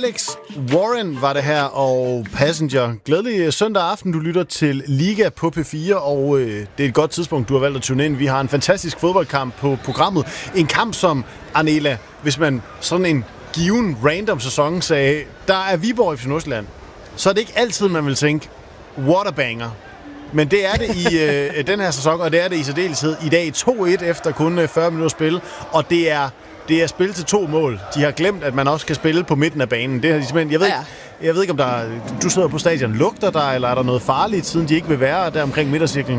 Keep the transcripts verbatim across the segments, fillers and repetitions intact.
Alex Warren var det her, og Passenger. Glædelig søndag aften, du lytter til Liga på P fire, og øh, det er et godt tidspunkt, du har valgt at tune ind. Vi har en fantastisk fodboldkamp på programmet. En kamp som, Arnela, hvis man sådan en given random sæson sagde, der er Viborg F C Nordsjælland, så er det ikke altid, man vil tænke, what a banger. Men det er det i øh, den her sæson, og det er det i særdeleshed i dag to et efter kun fyrre minutter spil, og det er Det er spil til to mål. De har glemt, at man også kan spille på midten af banen. Det har de simpelthen, jeg ved, ja. ikke, jeg ved ikke, om der er, du sidder på stadion. Lugter der, eller er der noget farligt, siden de ikke vil være der omkring midtercirklen?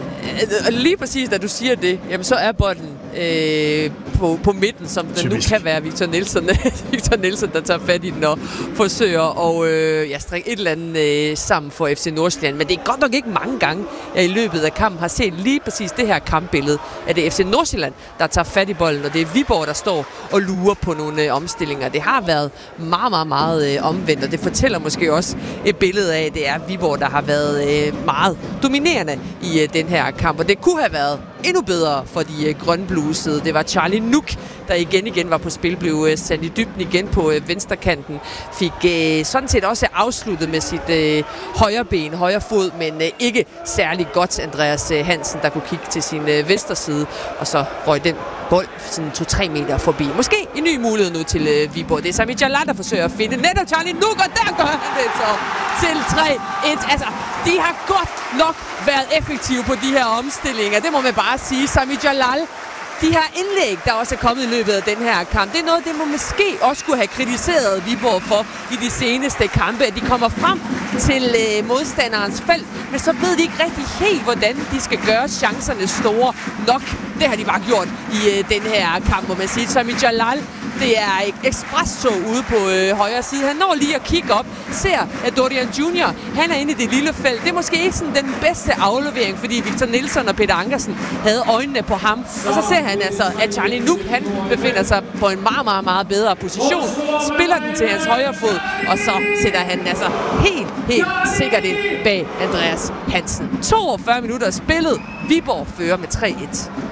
Lige præcis, da du siger det, jamen så er bolden øh, på, på midten, som den nu kan være Victor Nielsen, Victor Nielsen, der tager fat i den og forsøger at øh, ja, strikke et eller andet øh, sammen for F C Nordsjælland. Men det er godt nok ikke mange gange, jeg i løbet af kampen har set lige præcis det her kampbillede, at det er F C Nordsjælland, der tager fat i bolden, og det er Viborg, der står og lurer på nogle øh, omstillinger. Det har været meget, meget, meget øh, omvendt, og det fortæller måske også et billede af, at det er Viborg, der har været øh, meget dominerende i øh, den her kamp, og det kunne have været endnu bedre for de øh, grønblusede. Det var Charlie Nuk, der igen igen var på spil, blev øh, sat i dybden igen på øh, venstrekanten. Fik øh, sådan set også afsluttet med sit øh, højre ben, højre fod, men øh, ikke særlig godt. Andreas øh, Hansen, der kunne kigge til sin øh, venstre side, og så røg den bold sådan to-tre meter forbi. Måske en ny mulighed nu til øh, Viborg. Det er Sami Jalal, der forsøger at finde netop Charlie Nuk, og der gør han det så til tre et. Altså, de har godt nok været effektive på de her omstillinger. Det må man bare sige. Sami Jalal, de her indlæg, der også er kommet i løbet af den her kamp, det er noget, det må måske også skulle have kritiseret Viborg for i de seneste kampe, at de kommer frem til øh, modstanderens felt, men så ved de ikke rigtig helt, hvordan de skal gøre chancerne store nok. Det har de bare gjort i øh, den her kamp, må man sige. Sami Jalal, det er et ekspresstog ude på øh, højre side. Han når lige at kigge op, ser at Dorian junior, han er inde i det lille felt. Det er måske ikke sådan den bedste aflevering, fordi Victor Nielsen og Peter Ankersen havde øjnene på ham. Og så ser han altså, at Charlie Nuk, han befinder sig på en meget, meget, meget bedre position. Spiller den til hans højre fod, og så sætter han altså helt, helt sikkert ind bag Andreas Hansen. toogfyrre minutter spillet. Viborg fører med tre et.